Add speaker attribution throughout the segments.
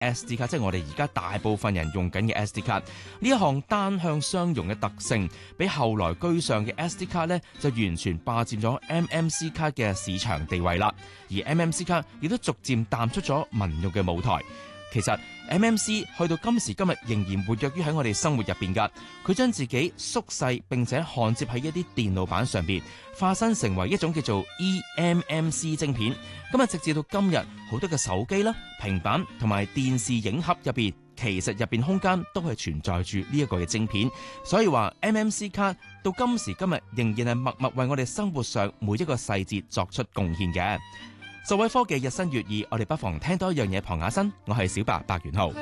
Speaker 1: SD 卡，即係我哋而家大部分人用緊嘅 SD 卡。呢一項單向相容嘅特性，比後來居上嘅 SD 卡咧就完全霸佔咗 MMC 卡嘅市場地位啦。而 MMC 卡亦都逐漸淡出咗民用嘅舞台。其實 MMC 去到今時今日仍然活躍於喺我哋生活入邊㗎，佢將自己縮細並且焊接喺一啲電路板上邊，化身成為一種叫做 eMMC 晶片。咁啊，直至到今日，好多嘅手機啦、平板同埋電視影盒入邊，其實入邊空間都係存在住呢一個嘅晶片。所以話 MMC 卡到今時今日仍然係默默為我哋生活上每一個細節作出貢獻嘅。數位科技日新月異，我哋不妨聽多一樣嘢，旁下身。我係小白元浩。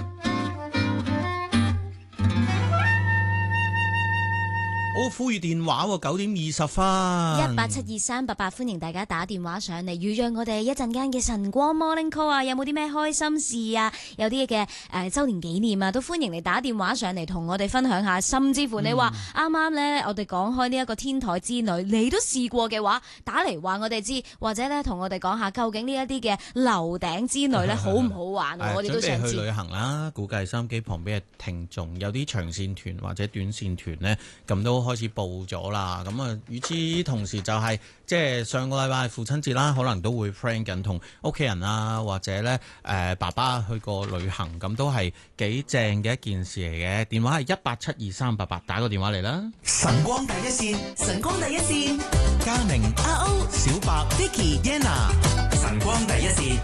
Speaker 2: 呼籲電話喎，9:20
Speaker 3: 18723888，歡迎大家打電話上嚟預約我哋一陣間嘅晨光 Morning Call 啊！有冇啲咩開心事啊？有啲嘅週年紀念啊，都歡迎你打電話上嚟同我哋分享下。甚至乎你話啱啱咧，我哋講開呢一個天台之旅，你都試過嘅話，打嚟話我哋知，或者咧同我哋講下究竟呢一啲嘅樓頂之旅咧好唔好玩？我哋都想知。
Speaker 2: 準備去旅行啦，估計收音機旁邊嘅聽眾有啲長線團或者短線團呢，咁都開始報咗啦。咁啊，與此同時就係即係上個禮拜父親節啦，可能都會 plan 緊同屋企人啊，或者咧爸爸去過旅行，咁都係幾正嘅一件事嚟嘅。電話係1872388，打個電話嚟啦。
Speaker 4: 晨光第一線，晨光第一線，
Speaker 2: 嘉明、
Speaker 4: 阿歐、
Speaker 2: 小白、
Speaker 4: Vicky、Yana， 晨光第一線，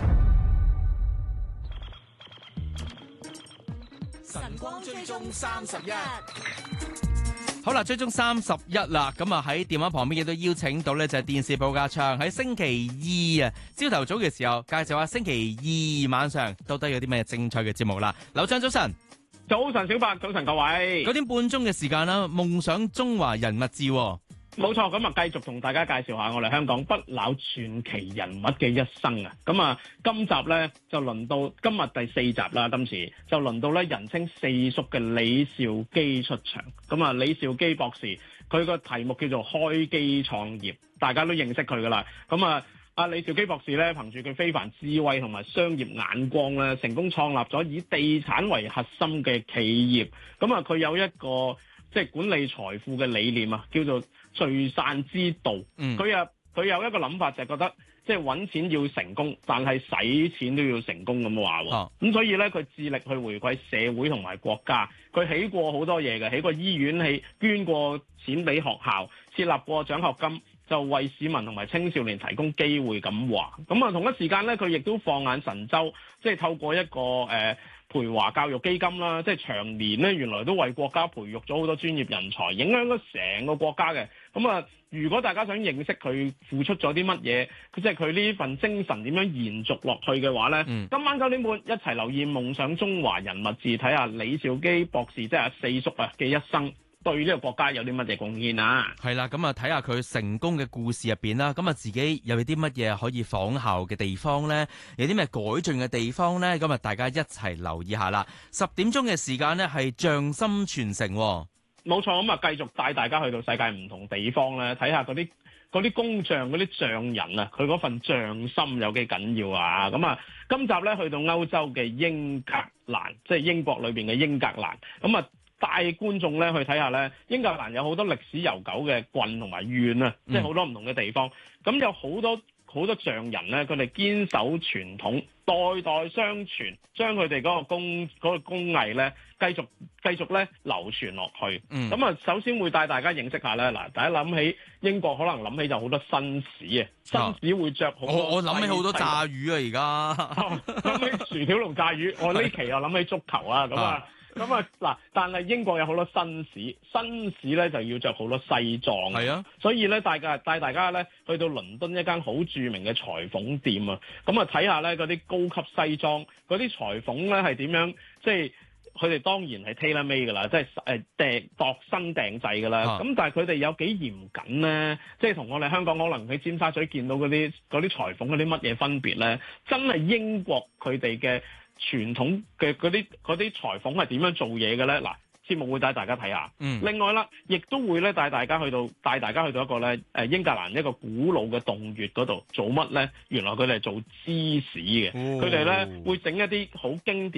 Speaker 3: 晨光追蹤31。
Speaker 1: 好啦，追蹤31啦，咁啊喺電話旁邊亦都邀請到呢就係電視報價唱喺星期二啊朝頭早嘅時候介紹下星期二晚上到底有啲咩精彩嘅節目啦。劉暢早晨。
Speaker 5: 早晨小白，早晨各位。
Speaker 1: 9點半鐘嘅時間啦，夢想中華人物誌。
Speaker 5: 冇錯，咁啊繼續同大家介紹下我哋香港不朽傳奇人物嘅一生啊！咁啊，今集呢就輪到今日第4集啦，今次就輪到咧人稱四叔嘅李兆基出場。咁啊，李兆基博士佢個題目叫做開機創業，大家都認識佢噶啦。咁啊，阿李兆基博士咧，憑住佢非凡智慧同埋商業眼光咧，成功創立咗以地產為核心嘅企業。咁啊，佢有一個即係管理財富嘅理念啊，叫做聚散之道。佢有一個諗法，就係覺得即係揾錢要成功，但係使錢都要成功咁話喎。咁所以咧，佢致力去回饋社會同埋國家。佢起過好多嘢嘅，起過醫院，捐過錢俾學校，設立過獎學金，就為市民同埋青少年提供機會咁話。咁啊，同一時間咧，佢亦都放眼神州，即係透過一個培華教育基金啦，即係長年咧，原來都為國家培育咗好多專業人才，影響咗成個國家嘅。咁啊，如果大家想認識佢付出咗啲乜嘢，即係佢呢份精神點樣延續落去嘅話咧，今晚9點半一齊留意《夢想中華人物誌》，睇下李兆基博士即係阿四叔啊嘅一生。對呢個國家有啲乜嘢貢獻啊？
Speaker 1: 係啦，咁啊睇下佢成功嘅故事入邊啦，咁啊自己有啲乜嘢可以仿效嘅地方呢？有啲咩改進嘅地方呢？咁啊大家一齊留意下啦。10點鐘嘅時間呢，係匠心傳承。
Speaker 5: 冇錯，咁啊繼續帶大家去到世界唔同地方咧，睇下嗰啲工匠嗰啲匠人啊，佢嗰份匠心有幾緊要啊！咁啊，今集咧去到歐洲嘅英格蘭，即係英國裏邊嘅英格蘭，咁啊。帶觀眾咧去睇下咧，英格蘭有好多歷史悠久嘅郡同埋縣啊，即係好多唔同嘅地方。咁有好多匠人咧，佢哋堅守傳統，代代相傳，將佢哋嗰個工藝咧繼續咧流傳落去。咁啊，首先會帶大家認識下咧。嗱，大家諗起英國，可能諗起就好多紳士啊，紳士會着好多。我諗起好多炸魚啊，而家諗起薯條同炸魚。我呢期又諗起足球啊，咁啊。咁啊嗱，但係英國有好多紳士咧就要着好多西裝，係啊，所以咧帶大家咧去到倫敦一間好著名嘅裁縫店啊，咁啊睇下咧嗰啲高級西裝，嗰啲裁縫咧係點樣，即係佢哋當然係 tailor made 噶啦，即係度身訂製噶啦，咁但係佢哋有幾嚴謹咧，即係同我哋香港可能喺尖沙咀見到嗰啲裁縫嗰啲乜嘢分別咧？真係英國佢哋嘅傳統嘅嗰啲裁縫係點樣做嘢嘅咧？嗱， 節目會帶大家睇下。
Speaker 1: 嗯
Speaker 5: 另外啦，亦都會咧帶大家去到一個咧英格蘭一個古老嘅洞穴嗰度做乜咧？原來佢哋係做芝士嘅，佢哋咧會整一啲好經典